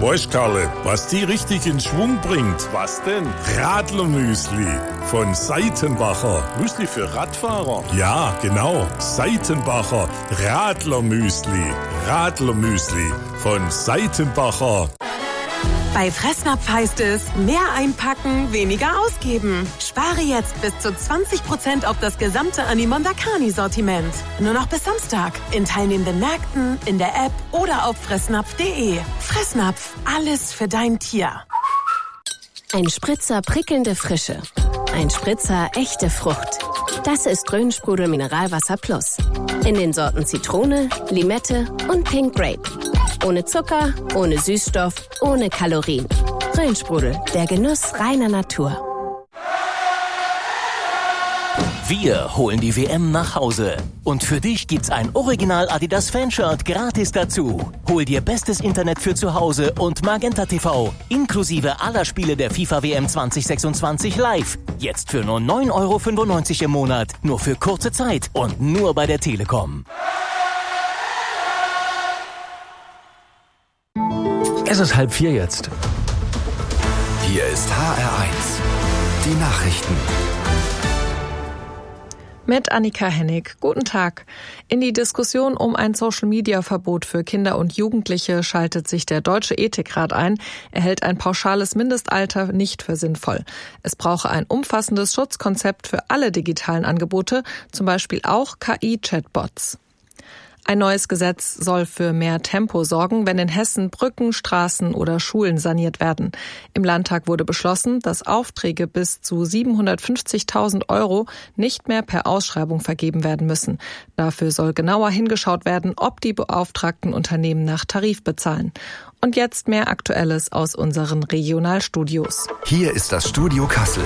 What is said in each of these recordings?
Weißt, Karle, was die richtig in Schwung bringt? Was denn? Radlermüsli von Seitenbacher. Müsli für Radfahrer? Ja, genau. Seitenbacher Radlermüsli. Radlermüsli von Seitenbacher. Bei Fressnapf heißt es, mehr einpacken, weniger ausgeben. Spare jetzt bis zu 20% auf das gesamte Animonda Carni-Sortiment. Nur noch bis Samstag. In teilnehmenden Märkten, in der App oder auf fressnapf.de. Fressnapf, alles für dein Tier. Ein Spritzer prickelnde Frische. Ein Spritzer echte Frucht. Das ist Rhönsprudel Mineralwasser Plus. In den Sorten Zitrone, Limette und Pink Grape. Ohne Zucker, ohne Süßstoff, ohne Kalorien. Rhönsprudel, der Genuss reiner Natur. Wir holen die WM nach Hause. Und für dich gibt's ein Original Adidas Fanshirt gratis dazu. Hol dir bestes Internet für zu Hause und Magenta TV. Inklusive aller Spiele der FIFA WM 2026 live. Jetzt für nur 9,95 € im Monat. Nur für kurze Zeit und nur bei der Telekom. Es ist 3:30 jetzt. Hier ist HR1. Die Nachrichten. Mit Annika Hennig. Guten Tag. In die Diskussion um ein Social-Media-Verbot für Kinder und Jugendliche schaltet sich der Deutsche Ethikrat ein. Er hält ein pauschales Mindestalter nicht für sinnvoll. Es brauche ein umfassendes Schutzkonzept für alle digitalen Angebote, zum Beispiel auch KI-Chatbots. Ein neues Gesetz soll für mehr Tempo sorgen, wenn in Hessen Brücken, Straßen oder Schulen saniert werden. Im Landtag wurde beschlossen, dass Aufträge bis zu 750.000 € nicht mehr per Ausschreibung vergeben werden müssen. Dafür soll genauer hingeschaut werden, ob die beauftragten Unternehmen nach Tarif bezahlen. Und jetzt mehr Aktuelles aus unseren Regionalstudios. Hier ist das Studio Kassel.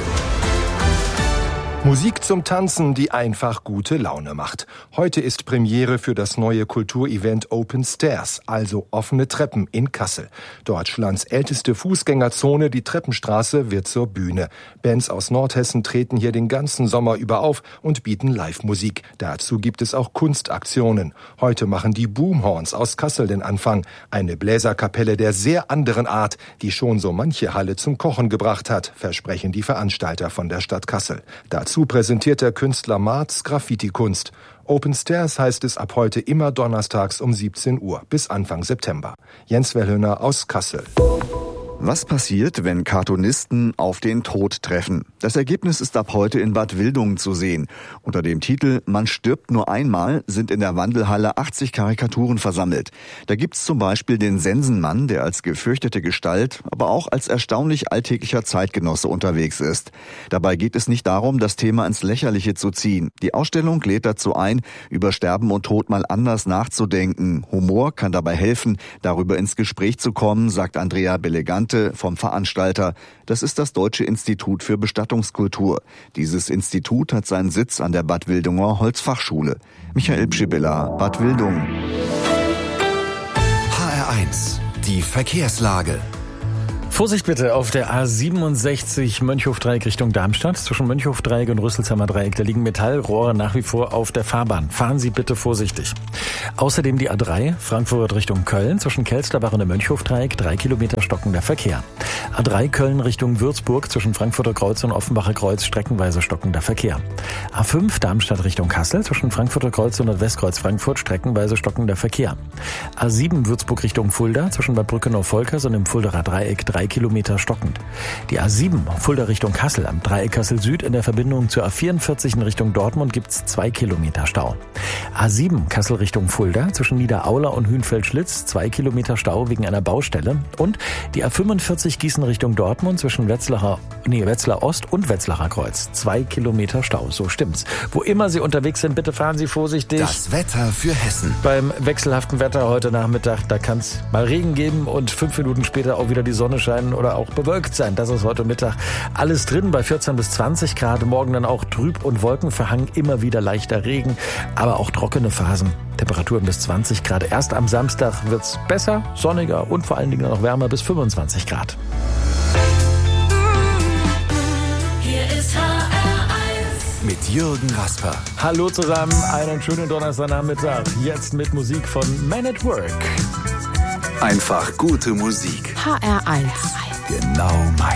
Musik zum Tanzen, die einfach gute Laune macht. Heute ist Premiere für das neue Kulturevent Open Stairs, also offene Treppen in Kassel. Deutschlands älteste Fußgängerzone, die Treppenstraße, wird zur Bühne. Bands aus Nordhessen treten hier den ganzen Sommer über auf und bieten Live-Musik. Dazu gibt es auch Kunstaktionen. Heute machen die Boomhorns aus Kassel den Anfang. Eine Bläserkapelle der sehr anderen Art, die schon so manche Halle zum Kochen gebracht hat, versprechen die Veranstalter von der Stadt Kassel. Dazu präsentiert der Künstler Marz Graffiti-Kunst. Open Stairs heißt es ab heute immer donnerstags um 17 Uhr bis Anfang September. Jens Wellhöner aus Kassel. Was passiert, wenn Cartoonisten auf den Tod treffen? Das Ergebnis ist ab heute in Bad Wildungen zu sehen. Unter dem Titel »Man stirbt nur einmal« sind in der Wandelhalle 80 Karikaturen versammelt. Da gibt's zum Beispiel den Sensenmann, der als gefürchtete Gestalt, aber auch als erstaunlich alltäglicher Zeitgenosse unterwegs ist. Dabei geht es nicht darum, das Thema ins Lächerliche zu ziehen. Die Ausstellung lädt dazu ein, über Sterben und Tod mal anders nachzudenken. Humor kann dabei helfen, darüber ins Gespräch zu kommen, sagt Andrea Belegante vom Veranstalter. Das ist das Deutsche Institut für Bestattungskultur. Dieses Institut hat seinen Sitz an der Bad Wildunger Holzfachschule. Michael Pschibilla, Bad Wildungen. HR1, die Verkehrslage. Vorsicht bitte auf der A67 Mönchhof-Dreieck Richtung Darmstadt. Zwischen Mönchhof-Dreieck und Rüsselsheimer Dreieck, da liegen Metallrohre nach wie vor auf der Fahrbahn. Fahren Sie bitte vorsichtig. Außerdem die A3 Frankfurt Richtung Köln. Zwischen Kelsterbach und dem Mönchhof-Dreieck 3 Kilometer stockender Verkehr. A3 Köln Richtung Würzburg. Zwischen Frankfurter Kreuz und Offenbacher Kreuz streckenweise stockender Verkehr. A5 Darmstadt Richtung Kassel. Zwischen Frankfurter Kreuz und Westkreuz Frankfurt streckenweise stockender Verkehr. A7 Würzburg Richtung Fulda. Zwischen Bad Brückenau-Volkers und dem Fuldaer Dreieck 3 Kilometer stockend. Die A7 Fulda Richtung Kassel am Dreieck Kassel Süd in der Verbindung zur A44 in Richtung Dortmund gibt's 2 Kilometer Stau. A7 Kassel Richtung Fulda zwischen Niederaula und Hünfeld-Schlitz 2 Kilometer Stau wegen einer Baustelle. Und die A45 Gießen Richtung Dortmund zwischen Wetzlar Ost und Wetzlarer Kreuz 2 Kilometer Stau. So stimmt's. Wo immer Sie unterwegs sind, bitte fahren Sie vorsichtig. Das Wetter für Hessen. Beim wechselhaften Wetter heute Nachmittag, da kann's mal Regen geben und 5 Minuten später auch wieder die Sonne scheinen oder auch bewölkt sein. Das ist heute Mittag alles drin bei 14 bis 20 Grad. Morgen dann auch trüb und wolkenverhangen, immer wieder leichter Regen, aber auch trockene Phasen. Temperaturen bis 20 Grad. Erst am Samstag wird's besser, sonniger und vor allen Dingen noch wärmer bis 25 Grad. Hier ist HR1 mit Jürgen Rasper. Hallo zusammen, einen schönen Donnerstagnachmittag. Jetzt mit Musik von Man at Work. Einfach gute Musik. HR1. Genau mein.